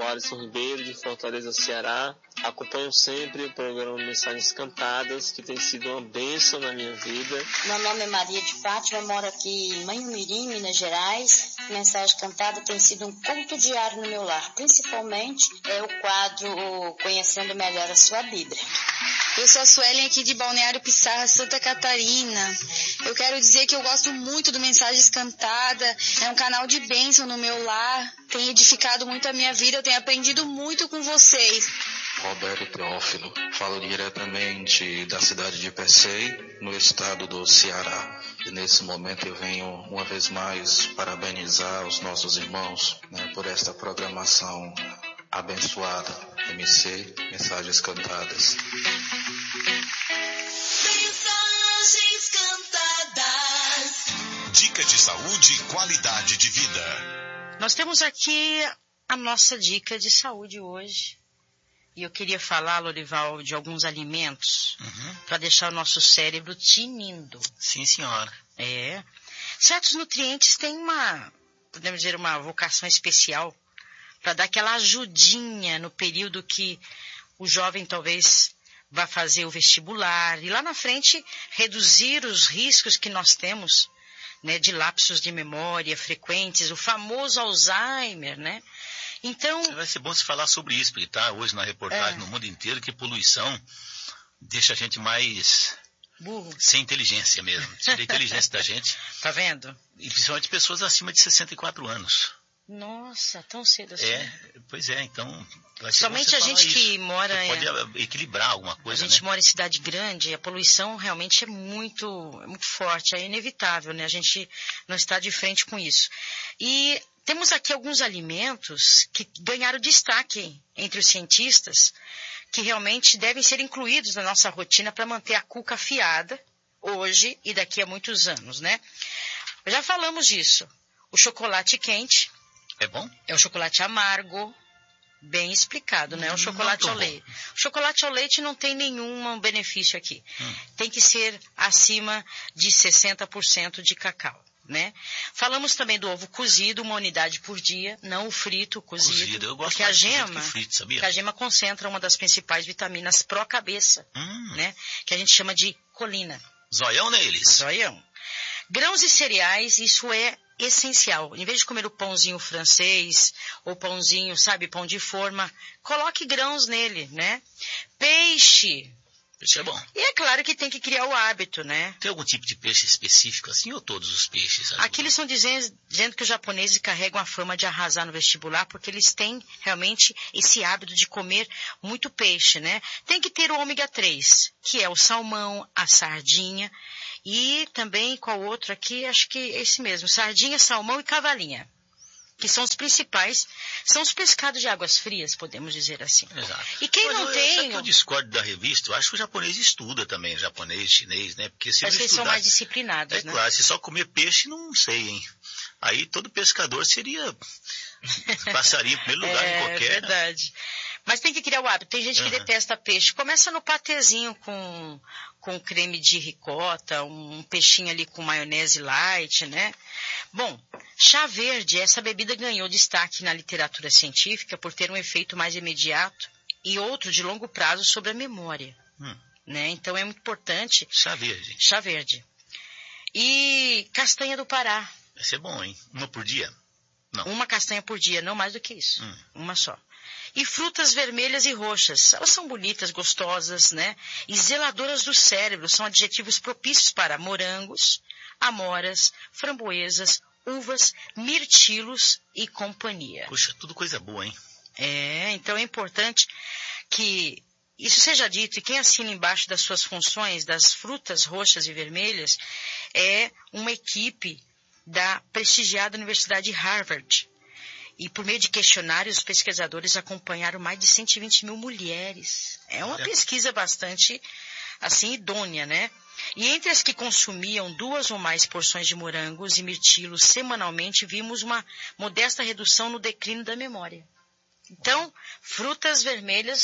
Alisson Ribeiro, de Fortaleza, Ceará. Acompanho sempre o programa Mensagens Cantadas, que tem sido uma bênção na minha vida. Meu nome é Maria de Fátima, moro aqui em Manhumirim, Minas Gerais. Mensagem Cantada tem sido um conto diário no meu lar, principalmente o quadro Conhecendo Melhor a Sua Bíblia. Eu sou a Suelen aqui de Balneário Pissarra, Santa Catarina. Eu quero dizer que eu gosto muito do Mensagens Cantadas. É um canal de bênção no meu lar. Tem edificado muito a minha vida. Eu tenho aprendido muito com vocês. Roberto Teófilo, falo diretamente da cidade de Pecém, no estado do Ceará. E nesse momento eu venho uma vez mais parabenizar os nossos irmãos, por esta programação abençoada. MC, Mensagens Cantadas. Mensagens Cantadas. Dica de saúde e qualidade de vida. Nós temos aqui a nossa dica de saúde hoje. E eu queria falar, Lorival, de alguns alimentos para deixar o nosso cérebro tinindo. Sim, senhora. Certos nutrientes têm podemos dizer, uma vocação especial para dar aquela ajudinha no período que o jovem talvez vá fazer o vestibular. E lá na frente, reduzir os riscos que nós temos, de lapsos de memória frequentes, o famoso Alzheimer, Então, vai ser bom se falar sobre isso, porque está hoje na reportagem no mundo inteiro que poluição deixa a gente mais burro, sem inteligência mesmo. Tira a inteligência da gente. Tá vendo? E principalmente pessoas acima de 64 anos. Nossa, tão cedo assim. Pois é, então... Somente a gente que mora... Você pode equilibrar alguma coisa, A gente mora em cidade grande, a poluição realmente é muito forte, é inevitável, A gente não está de frente com isso. E temos aqui alguns alimentos que ganharam destaque entre os cientistas, que realmente devem ser incluídos na nossa rotina para manter a cuca afiada hoje e daqui a muitos anos, Já falamos disso. O chocolate quente. É bom? É o chocolate amargo, bem explicado, O chocolate ao leite. O chocolate ao leite não tem nenhum benefício aqui. Tem que ser acima de 60% de cacau, Falamos também do ovo cozido, 1 unidade por dia, não o frito, o cozido. Eu gosto porque a gema, frito, sabia? Porque a gema concentra uma das principais vitaminas pró-cabeça, que a gente chama de colina. Zoião neles. Zoião. Grãos e cereais, isso é essencial. Em vez de comer o pãozinho francês, ou pãozinho, pão de forma, coloque grãos nele, Peixe. Peixe é bom. E é claro que tem que criar o hábito, Tem algum tipo de peixe específico assim, ou todos os peixes? Aqui eles estão dizendo que os japoneses carregam a fama de arrasar no vestibular, porque eles têm realmente esse hábito de comer muito peixe, Tem que ter o ômega 3, que é o salmão, a sardinha, e também, qual outro aqui? Acho que é esse mesmo, sardinha, salmão e cavalinha, que são os principais, são os pescados de águas frias, podemos dizer assim. Exato. E quem não tem... Sabe que eu discordo da revista? Eu acho que o japonês estuda também, japonês, chinês, Porque se eles são mais disciplinados, Claro, se só comer peixe, não sei, hein? Aí todo pescador seria passarinho em primeiro lugar em qualquer... É verdade. Mas tem que criar o hábito. Tem gente que detesta peixe. Começa no patezinho com creme de ricota, um peixinho ali com maionese light, Bom, chá verde, essa bebida ganhou destaque na literatura científica por ter um efeito mais imediato e outro de longo prazo sobre a memória, Então é muito importante. Chá verde. Chá verde. E castanha do Pará. Esse é bom, hein? 1 por dia? Não. 1 castanha por dia, não mais do que isso. 1 só. E frutas vermelhas e roxas. Elas são bonitas, gostosas, E zeladoras do cérebro. São adjetivos propícios para morangos, amoras, framboesas, uvas, mirtilos e companhia. Puxa, tudo coisa boa, hein? Então é importante que isso seja dito. E quem assina embaixo das suas funções, das frutas roxas e vermelhas, é uma equipe da prestigiada Universidade Harvard. E por meio de questionários, os pesquisadores acompanharam mais de 120 mil mulheres. É uma pesquisa bastante, idônea, E entre as que consumiam 2 ou mais porções de morangos e mirtilos semanalmente, vimos uma modesta redução no declínio da memória. Então, frutas vermelhas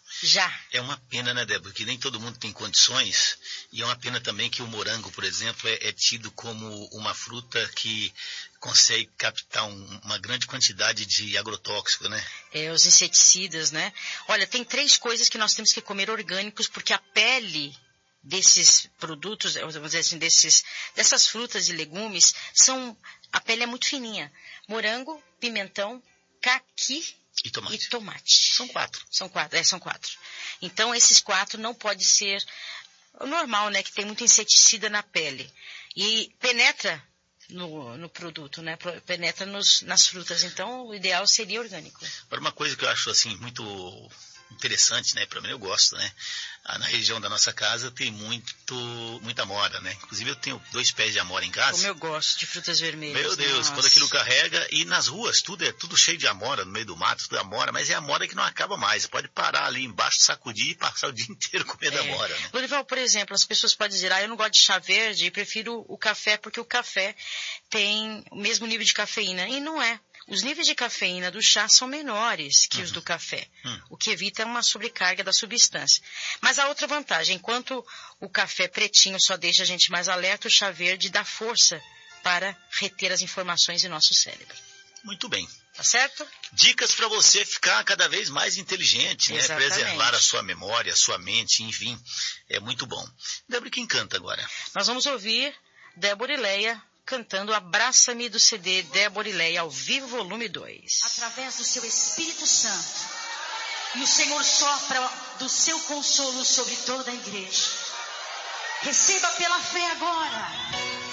Já. É uma pena, né, Débora? Porque nem todo mundo tem condições. E é uma pena também que o morango, por exemplo, é tido como uma fruta que consegue captar uma grande quantidade de agrotóxico, né? Os inseticidas, né? Olha, tem 3 coisas que nós temos que comer orgânicos, porque a pele desses produtos, vamos dizer assim, dessas frutas e legumes, a pele é muito fininha. Morango, pimentão, caqui e tomate. São 4. São 4. Então, esses 4 não pode ser o normal, né? Que tem muito inseticida na pele. E penetra no produto, né? Penetra nas frutas. Então, o ideal seria orgânico. Agora, uma coisa que eu acho, assim, muito interessante, né? Para mim, eu gosto, né? Na região da nossa casa tem muita amora, né? Inclusive, eu tenho 2 pés de amora em casa. Como eu gosto de frutas vermelhas. Meu Deus, nossa. Quando aquilo carrega, e nas ruas, tudo cheio de amora, no meio do mato, tudo amora, mas é amora que não acaba mais. Você pode parar ali embaixo, sacudir e passar o dia inteiro comendo amora, né? Lorival, por exemplo, as pessoas podem dizer, eu não gosto de chá verde e prefiro o café, porque o café tem o mesmo nível de cafeína. E não é. Os níveis de cafeína do chá são menores que os do café, o que evita uma sobrecarga da substância. Mas há outra vantagem, enquanto o café pretinho só deixa a gente mais alerta, o chá verde dá força para reter as informações em nosso cérebro. Muito bem. Tá certo? Dicas para você ficar cada vez mais inteligente, né? Exatamente. Preservar a sua memória, a sua mente, enfim, é muito bom. Débora, quem canta agora? Nós vamos ouvir Débora e Leia cantando Abraça-me do CD Débora e Leia ao vivo, volume 2. Através do seu Espírito Santo, e o Senhor sopra do seu consolo sobre toda a igreja. Receba pela fé agora.